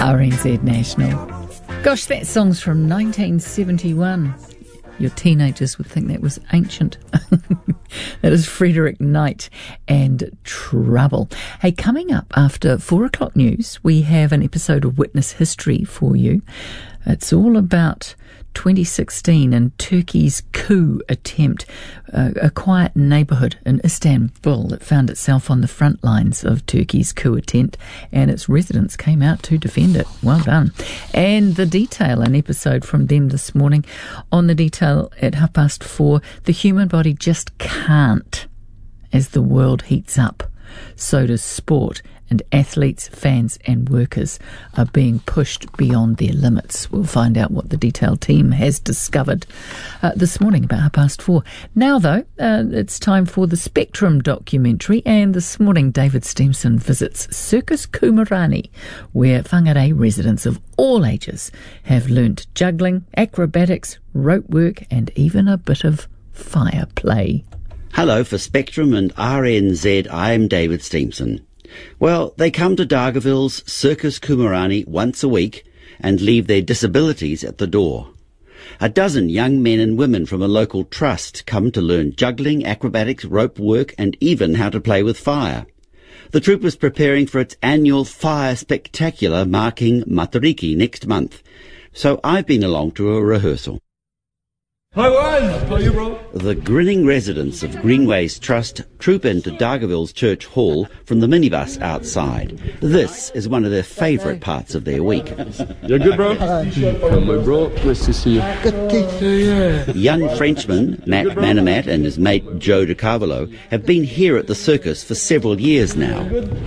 RNZ National. Gosh, that song's from 1971. Your teenagers would think that was ancient. That is Frederick Knight and Trouble. Hey, coming up after 4 o'clock news, we have an episode of Witness History for you. It's all about 2016 and Turkey's coup attempt, a quiet neighbourhood in Istanbul that found itself on the front lines of Turkey's coup attempt, and its residents came out to defend it. Well done. And The Detail, an episode from them this morning. On The Detail at 4:30, the human body just can't. As the world heats up, so does sport, and athletes, fans and workers are being pushed beyond their limits. We'll find out what the Detail team has discovered this morning about 4:30. Now, though, it's time for the Spectrum documentary, and this morning David Stimson visits Circus Kumarani, where Whangarei residents of all ages have learnt juggling, acrobatics, rope work and even a bit of fire play. Hello, for Spectrum and RNZ, I'm David Stimson. Well, they come to Dargaville's Circus Kumarani once a week and leave their disabilities at the door. A dozen young men and women from a local trust come to learn juggling, acrobatics, rope work and even how to play with fire. The troupe is preparing for its annual Fire Spectacular marking Matariki next month, so I've been along to a rehearsal. Hi, Ryan. How are you, bro? The grinning residents of Greenways Trust troop into Dargaville's Church Hall from the minibus outside. This is one of their favourite parts of their week. You're good, bro? Hello, bro. Nice to see you. Good to see you. Young Frenchman Matt Manamat and his mate Joe De Carvalho have been here at the circus for several years now.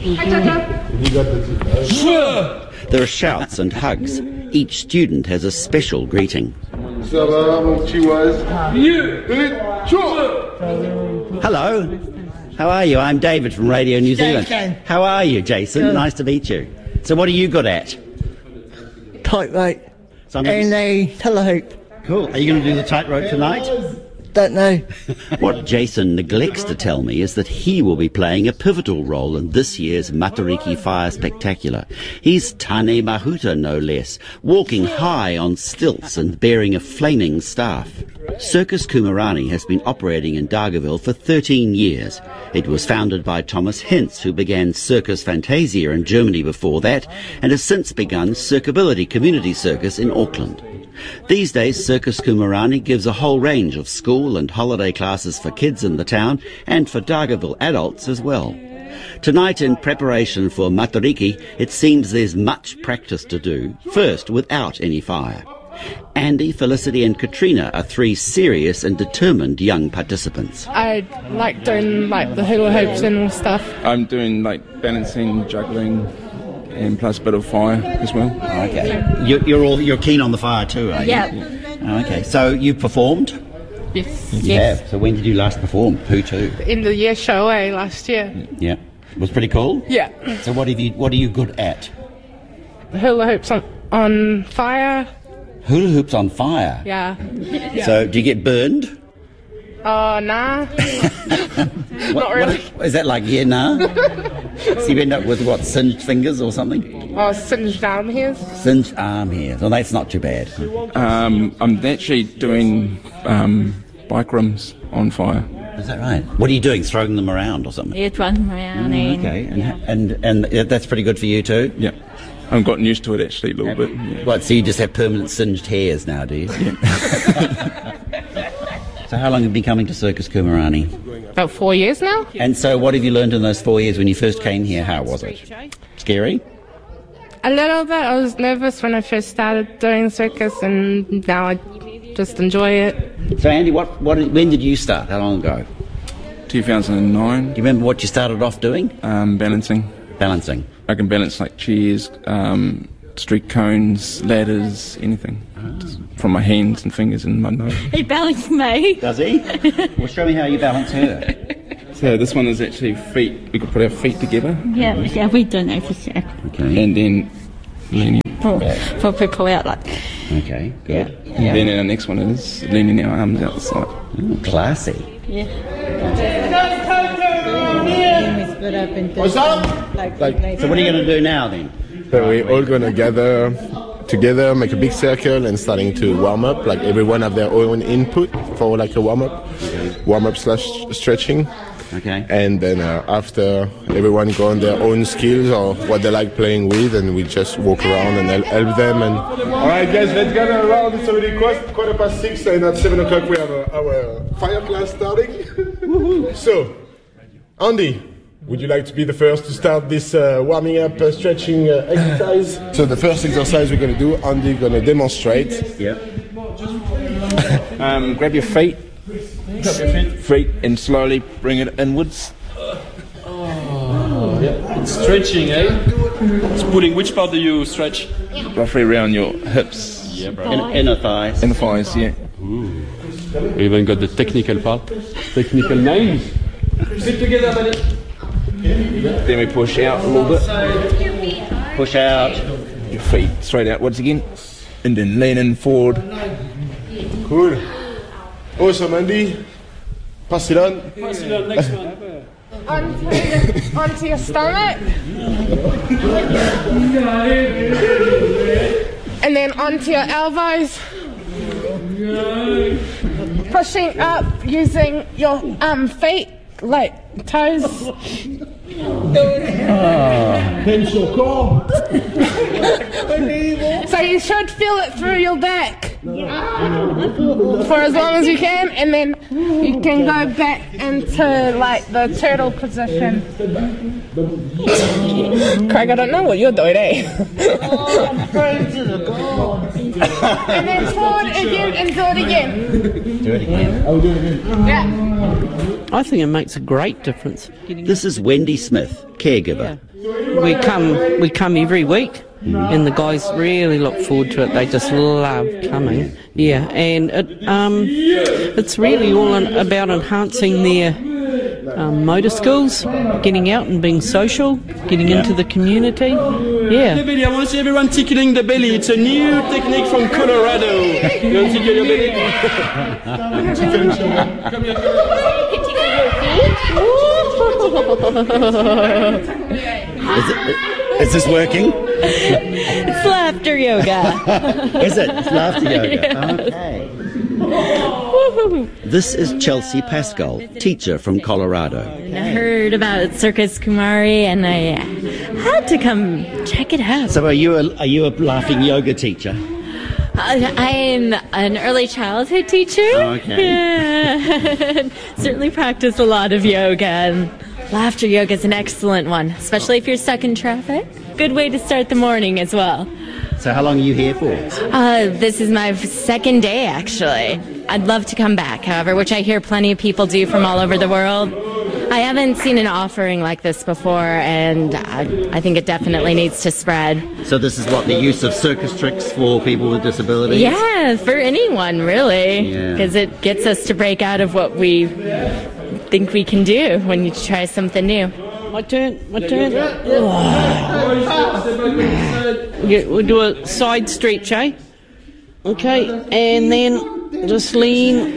There are shouts and hugs. Each Student has a special greeting. Hello. How are you? I'm David from Radio New Zealand. Jason. How are you, Jason? Good. Nice to meet you. So what are you good at? Tightrope Something. and a hula hoop. Cool. Are you going to do the tightrope tonight? Don't know. What Jason neglects to tell me is that he will be playing a pivotal role in this year's Matariki Fire Spectacular. He's Tane Mahuta, no less, walking high on stilts and bearing a flaming staff. Circus Kumarani has been operating in Dargaville for 13 years. It was founded by Thomas Hintz, who began Circus Fantasia in Germany before that, and has since begun Circability Community Circus in Auckland. These days, Circus Kumarani gives a whole range of school and holiday classes for kids in the town and for Dargaville adults as well. Tonight, in preparation for Matariki, it seems there's much practice to do, first without any fire. Andy, Felicity and Katrina are 3 serious and determined young participants. I like doing the hula hoops and all stuff. I'm doing balancing, juggling, and plus a bit of fire as well. Okay. You're keen on the fire too, are you? Yeah. Oh, okay. So you performed? Yes. You have. So when did you last perform? Who to? In the year show last year. Yeah. It was pretty cool? Yeah. So what are you good at? Hula hoops on fire. Hula hoops on fire? Yeah. So do you get burned? Oh, nah. Not really. Is that like, yeah, nah? So you end up with, what, singed fingers or something? Oh, singed arm hairs. Singed arm hairs. Well, that's not too bad. I'm actually doing bike rims on fire. Is that right? What are you doing, throwing them around or something? Yeah, running around. Okay. And that's pretty good for you too? Yeah. I've gotten used to it actually a little bit. Yeah. What, so you just have permanent singed hairs now, do you? Yeah. So how long have you been coming to Circus Kumarani? About 4 years now. And so what have you learned in those 4 years when you first came here? How was it? Scary? A little bit. I was nervous when I first started doing circus, and now I just enjoy it. So Andy, when did you start? How long ago? 2009. Do you remember what you started off doing? Balancing. Balancing. I can balance chairs, street cones, ladders, anything. Just from my hands and fingers and my nose. He balanced me. Does he? Well, show me how you balance her. So this one is actually feet. We could put our feet together. Yeah, we don't know for sure. Okay. And then leaning. For people out Okay, good. Yeah. Then our next one is leaning our arms out the side. Ooh, classy. Yeah. What's up? So what are you going to do now then? So we're all gonna gather together, make a big circle, and starting to warm up. Like everyone have their own input for like a warm up slash stretching. Okay. And then after, everyone go on their own skills or what they like playing with, and we just walk around and help them. And all right, guys, let's gather around. It's already 6:15, and at 7 o'clock we have our fire class starting. So, Andy, would you like to be the first to start this warming up stretching exercise? So the first exercise we're going to do, Andy going to demonstrate. Yeah. Grab your feet. Feet and slowly bring it inwards. It's stretching, eh? It's pulling. Which part do you stretch? Roughly around your hips. Yeah, bro. Inner thighs. Inner thighs, yeah. We even got the technical part. Technical names. Sit together, buddy. Then we push out a little bit. Push out. Your feet straight outwards again. And then leaning forward. Cool. Awesome, Andy. Pass it on. Pass it on, next one. Onto your stomach. And then onto your elbows. Pushing up using your feet, like toes. Pinch your core. So you should feel it through your back for as long as you can, and then you can go back into like the turtle position. Craig, I don't know what you're doing, eh? And then forward again and do it again. Do it again. I'll do it again. Yeah. I think it makes a great difference. This is Wendy Smith, caregiver. Yeah. We come every week, and the guys really look forward to it. They just love coming. Yeah, and it's really all about enhancing their motor skills, getting out and being social, getting into the community. Yeah. The belly. I want to see everyone tickling the belly. It's a new technique from Colorado. You want to tickle your belly? Come here. Is this working? It's laughter yoga. Is it? It's laughter yoga. Yes. Okay. This is Chelsea Pascal, teacher from Colorado. I heard about Circus Kumari and I had to come check it out. So are you a laughing yoga teacher? I'm an early childhood teacher. Oh, okay. Yeah. Certainly practice a lot of yoga, and laughter yoga is an excellent one, especially if you're stuck in traffic. Good way to start the morning as well. So how long are you here for? This is my second day, actually. I'd love to come back, however, which I hear plenty of people do from all over the world. I haven't seen an offering like this before, and I think it definitely needs to spread. So this is what, the use of circus tricks for people with disabilities? Yeah, for anyone, really. Because it gets us to break out of what we think we can do when you try something new. My turn. Yeah, we'll do a side stretch, eh? Okay, and then just lean.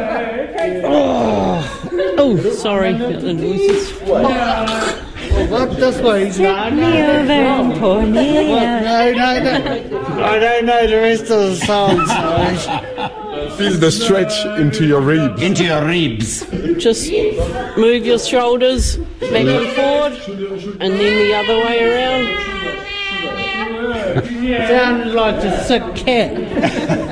Oh, sorry about the noises. What this way? Tip me over and pour me out. No. I don't know the rest of the song, sorry. Feel the stretch into your ribs. Into your ribs. Just move your shoulders back and forward, and then the other way around. Sounds like a sick cat.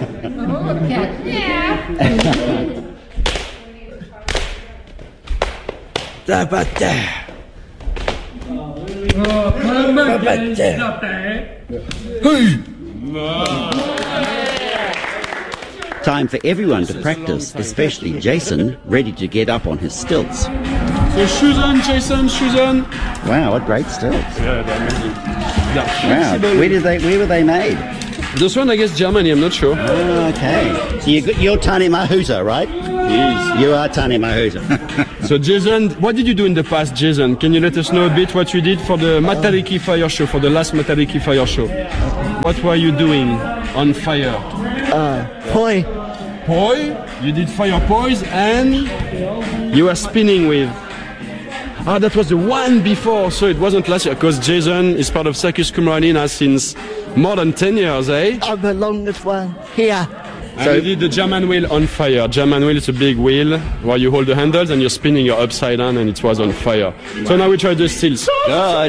Time for everyone to practice, especially Jason, ready to get up on his stilts. So shoes on, Jason, shoes on. Wow, what great stilts. Yeah, they're amazing. Wow, where were they made? This one, I guess, Germany, I'm not sure. Oh, okay. So you're Tane Mahuta, right? Yes. You are Tane Mahuta. So Jason, what did you do in the past, Jason? Can you let us know a bit what you did for the Matariki Fire Show, for the last Matariki Fire Show? What were you doing on fire? Poi. Poi? You did fire poise and you were spinning with. Ah, that was the one before, so it wasn't last year, because Jason is part of Circus Cumberland now since more than 10 years, eh? I'm the longest one here. So you did the German wheel on fire. German wheel is a big wheel where you hold the handles and you're spinning your upside down and it was on fire. So now we try the stills. Good.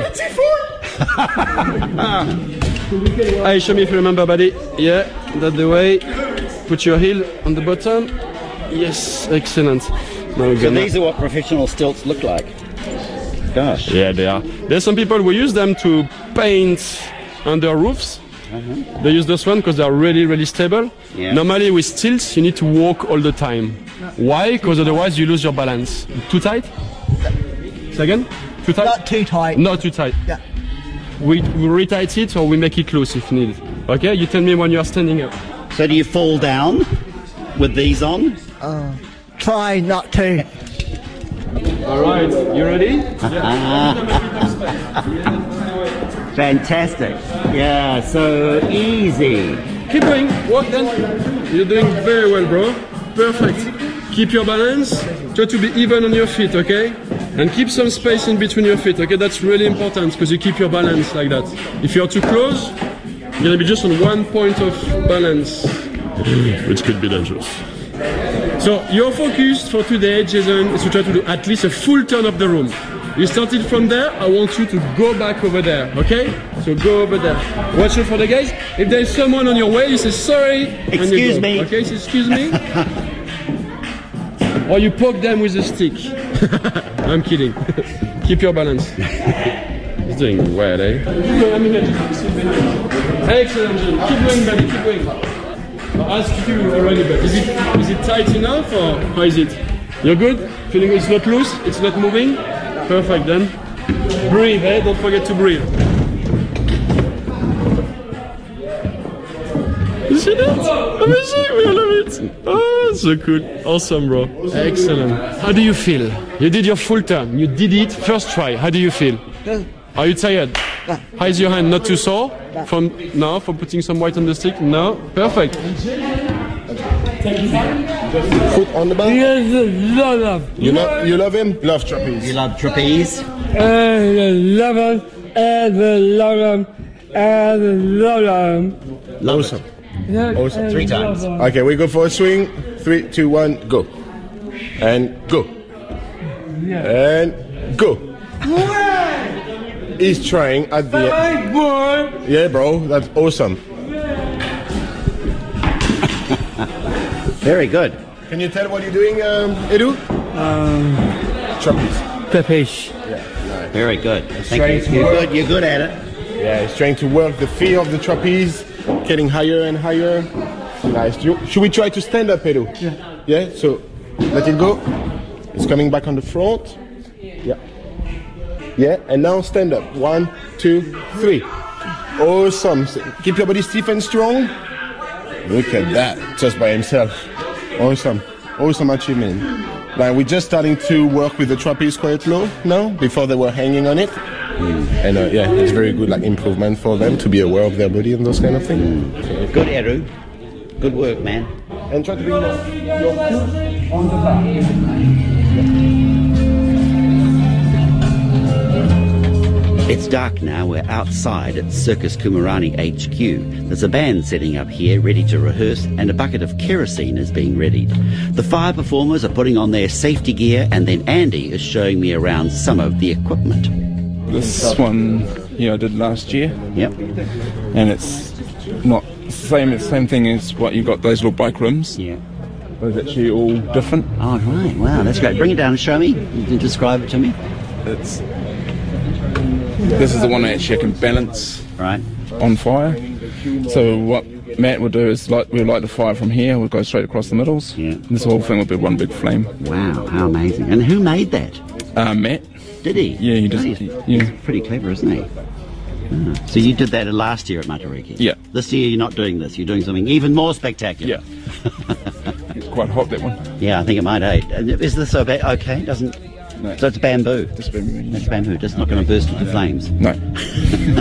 Hey, show me if you remember, buddy. Yeah, that's the way. Put your heel on the bottom. Yes, excellent. Now So these are what professional stilts look like. Gosh. Yeah, they are. There's some people who use them to paint under roofs. They use this one because they are really, really stable. Yeah. Normally with stilts, you need to walk all the time. Why? Because otherwise you lose your balance. Too tight? Second? Too tight? Not too tight. Not too tight. Yeah. We retight it or we make it loose if needed. Okay? You tell me when you are standing up. So do you fall down with these on? Try not to. All right. You ready? Fantastic. Yeah, so easy. Keep going. Walk then. You're doing very well, bro. Perfect. Keep your balance. Try to be even on your feet, okay? And keep some space in between your feet, okay? That's really important because you keep your balance like that. If you're too close, you're gonna be just on one point of balance, which could be dangerous. So your focus for today, Jason, is to try to do at least a full turn of the room. You started from there, I want you to go back over there, okay? So go over there. Watch out for the guys. If there's someone on your way, you say sorry. Excuse me. Okay, so excuse me. Or you poke them with a stick. I'm kidding. Keep your balance. He's doing well, eh? Excellent, Jim. Keep going, buddy, keep going. I asked you already, but is it tight enough or how is it? You're good? Feeling it's not loose? It's not moving? Perfect then. Breathe, eh? Don't forget to breathe. You see that? Amazing, we love it. Oh, so cool. Awesome, bro. Excellent. How do you feel? You did your full turn. You did it first try. How do you feel? Are you tired? How is your hand? Not too sore? From putting some weight on the stick? No? Perfect. Foot on the bar. Yes, love. You love him? Love trapeze. You love trapeze? Love him. Love him. Love him. Awesome. Awesome. 3 times. Okay, we go for a swing. 3, 2, 1, go. And go. And go. He's trying at the end. Yeah, bro, that's awesome. Very good. Can you tell what you're doing, Edu? Trapeze. Trapeze. Yeah, nice. Very good. Thank you. You're good at it. Yeah, he's trying to work the feet of the trapeze, getting higher and higher. Nice. Should we try to stand up, Edu? Yeah. Yeah, so let it go. It's coming back on the front. Yeah. Yeah, and now stand up. 1, 2, 3. Awesome. Keep your body stiff and strong. Look at that, just by himself. Awesome. Awesome achievement. Like we're just starting to work with the trapeze quite low now, before they were hanging on it. And yeah, it's very good like improvement for them to be aware of their body and those kind of things. Good, Eru. Good work, man. And try to bring your foot on the back. It's dark now. We're outside at Circus Kumarani HQ. There's a band setting up here ready to rehearse and a bucket of kerosene is being readied. The fire performers are putting on their safety gear and then Andy is showing me around some of the equipment. This one here I did last year. Yep. And it's not the same thing as what you got, those little bike rims. Yeah. But it's actually all different. Oh, right. Wow, that's great. Bring it down and show me. You can describe it to me. This is the one that actually I can balance Right. on fire. So what Matt would do is we'll light the fire from here, we'll go straight across the middles. Yeah. And this whole thing will be one big flame. Wow, how amazing. And who made that? Matt. Did he? Yeah, he just. He's Yeah. pretty clever, isn't he? Ah. So you did that last year at Matariki? Yeah. This year you're not doing this. You're doing something even more spectacular. Yeah. It's quite hot, that one. Yeah, I think it might, eh? Is this okay? Doesn't... No. So it's bamboo. It's bamboo. It's bamboo. Just not going to burst into flames. No.